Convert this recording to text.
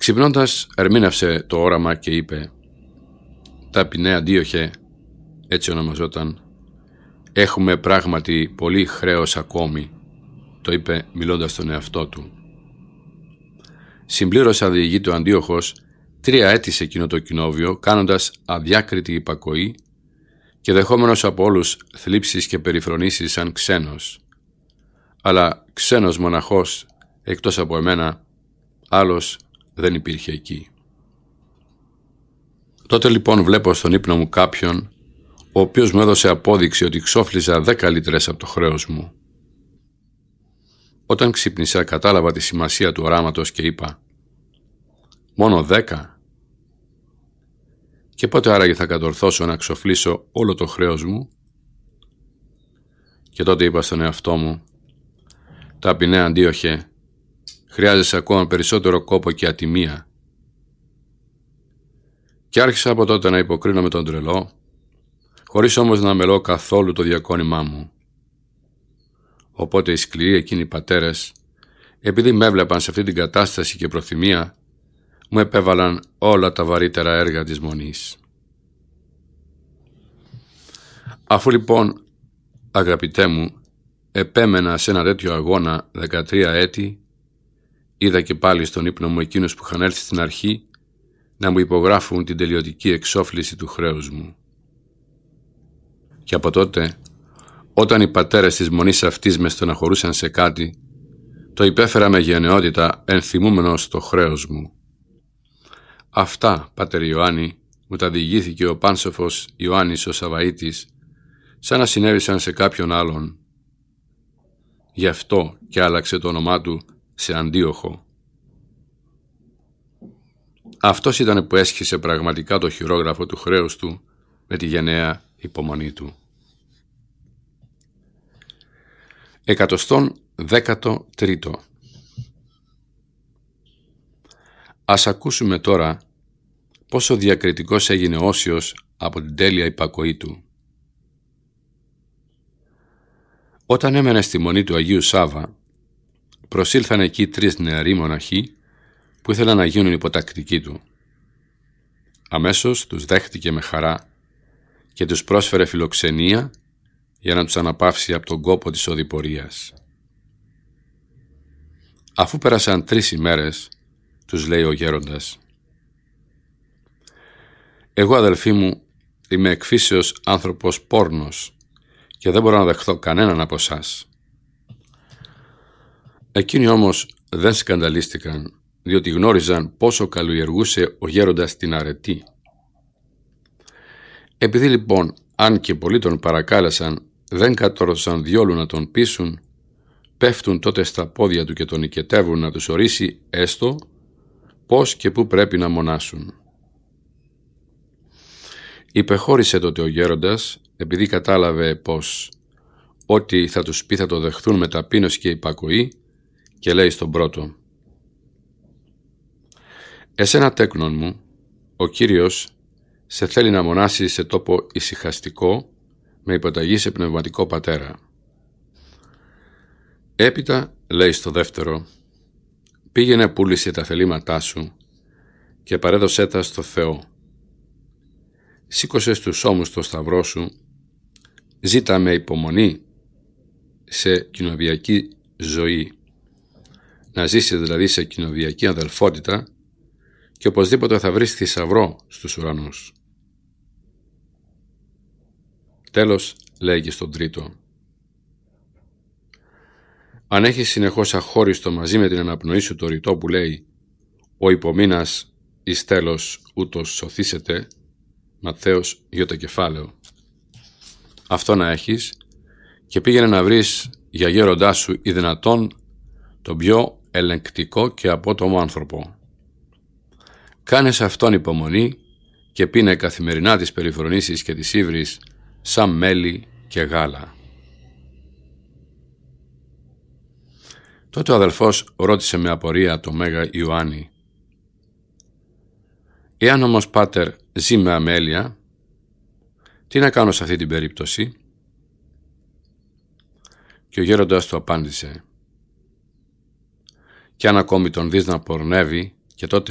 Ξυπνώντας, ερμήνευσε το όραμα και είπε: «Ταπεινέ Αντίοχε», έτσι ονομαζόταν, «έχουμε πράγματι πολύ χρέος ακόμη», το είπε μιλώντας στον εαυτό του. Συμπλήρωσε, διηγείται ο Αντίοχος, 3 έτη σε εκείνο το κοινόβιο, κάνοντας αδιάκριτη υπακοή και δεχόμενος από όλους θλίψεις και περιφρονήσεις σαν ξένος. Αλλά ξένος μοναχός, εκτός από εμένα, άλλος δεν υπήρχε εκεί. Τότε λοιπόν βλέπω στον ύπνο μου κάποιον, ο οποίος μου έδωσε απόδειξη ότι ξόφλιζα 10 λίτρες από το χρέος μου. Όταν ξύπνησα, κατάλαβα τη σημασία του οράματος και είπα: «Μόνο 10? Και πότε άραγε θα κατορθώσω να ξοφλήσω όλο το χρέος μου?» Και τότε είπα στον εαυτό μου: «Ταπεινέ Αντίοχε, χρειάζεσαι ακόμα περισσότερο κόπο και ατιμία». Και άρχισα από τότε να υποκρίνω με τον τρελό, χωρίς όμως να μελώ καθόλου το διακόνημά μου. Οπότε οι σκληροί εκείνοι πατέρες, επειδή με έβλεπαν σε αυτή την κατάσταση και προθυμία, μου επέβαλαν όλα τα βαρύτερα έργα της μονής. Αφού λοιπόν, αγαπητέ μου, επέμενα σε ένα τέτοιο αγώνα 13 έτη, είδα και πάλι στον ύπνο μου εκείνους που είχαν έρθει στην αρχή να μου υπογράφουν την τελειωτική εξόφληση του χρέους μου. Και από τότε, όταν οι πατέρες της μονής αυτής με στεναχωρούσαν σε κάτι, το υπέφερα με γενναιότητα ενθυμούμενος το χρέος μου. Αυτά, Πάτερ Ιωάννη, μου τα διηγήθηκε ο πάνσοφος Ιωάννης ο Σαβαΐτης, σαν να συνέβησαν σε κάποιον άλλον. Γι' αυτό και άλλαξε το όνομά του σε Αντίοχο. Αυτός ήταν που έσχισε πραγματικά το χειρόγραφο του χρέους του με τη γενναία υπομονή του. 113. Ας ακούσουμε τώρα πόσο διακριτικός έγινε Όσιος από την τέλεια υπακοή του. Όταν έμενε στη μονή του Αγίου Σάβα, προσήλθαν εκεί 3 νεαροί μοναχοί που ήθελαν να γίνουν υποτακτικοί του. Αμέσως τους δέχτηκε με χαρά και τους πρόσφερε φιλοξενία για να τους αναπαύσει από τον κόπο της οδηπορίας. Αφού πέρασαν 3 ημέρες, τους λέει ο γέροντας: «Εγώ, αδελφοί μου, είμαι εκ φύσεως άνθρωπος πόρνος και δεν μπορώ να δεχθώ κανέναν από εσάς». Εκείνοι όμως δεν σκανδαλίστηκαν, διότι γνώριζαν πόσο καλλιεργούσε ο γέροντας την αρετή. Επειδή λοιπόν, αν και πολλοί τον παρακάλεσαν, δεν κατόρθωσαν διόλου να τον πείσουν, πέφτουν τότε στα πόδια του και τον οικετεύουν να τους ορίσει έστω πώς και πού πρέπει να μονάσουν. Υπεχώρησε τότε ο γέροντας, επειδή κατάλαβε πως ό,τι θα τους πει θα το δεχθούν με ταπείνωση και υπακοή, και λέει στον πρώτο: «Εσένα, τέκνον μου, ο Κύριος σε θέλει να μονάσει σε τόπο ησυχαστικό με υποταγή σε πνευματικό πατέρα». Έπειτα λέει στο δεύτερο: «Πήγαινε πούλησε τα θελήματά σου και παρέδωσέ τα στο Θεό. Σήκωσε στους ώμους το σταυρό σου, ζήτα με υπομονή σε κοινοβιακή ζωή, να ζήσει δηλαδή σε κοινοβιακή αδελφότητα, και οπωσδήποτε θα βρεις θησαυρό στους ουρανούς». Τέλος, λέει και στον τρίτο: «Αν έχεις συνεχώς αχώριστο μαζί με την αναπνοή σου το ρητό που λέει «Ο υπομείνας εις τέλος ούτως σωθήσετε», Ματθαίος Ι κεφάλαιο, αυτό να έχεις και πήγαινε να βρεις για γέροντά σου ή δυνατόν τον πιο ελεγκτικό και απότομο άνθρωπο. Κάνε σε αυτόν υπομονή και πίνε καθημερινά τις περιφρονήσεις και τις ύβρις σαν μέλι και γάλα». Τότε ο αδελφός ρώτησε με απορία το Μέγα Ιωάννη: «Εάν όμως, Πάτερ, ζει με αμέλεια, τι να κάνω σε αυτή την περίπτωση?» Και ο γέροντας του απάντησε: «Κι αν ακόμη τον δεις να πορνεύει, και τότε